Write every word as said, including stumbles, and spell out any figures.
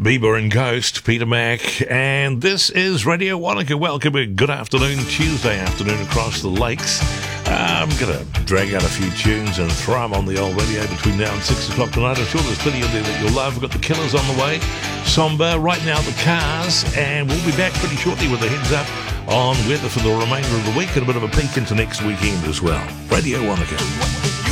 Bieber and Ghost, Peter Mac, and this is Radio Wanaka. Welcome and good afternoon, Tuesday afternoon across the lakes. Uh, I'm going to drag out a few tunes and throw them on the old radio between now and six o'clock tonight. I'm sure there's plenty of there that you'll love. We've got the Killers on the way, Somber, right now the Cars, and we'll be back pretty shortly with a heads up on weather for the remainder of the week and a bit of a peek into next weekend as well. Radio Wanaka.